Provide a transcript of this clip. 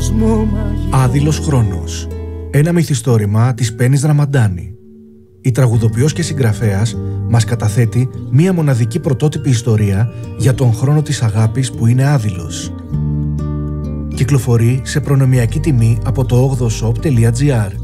κόσμο μαγικό. Άδειλος χρόνος. Ένα μυθιστόρημα της Πέννης Ραμαντάνη. Η τραγουδοποιός και συγγραφέας μας καταθέτει μία μοναδική πρωτότυπη ιστορία για τον χρόνο της αγάπης που είναι άδειλος. Κυκλοφορεί σε προνομιακή τιμή από το 8shop.gr.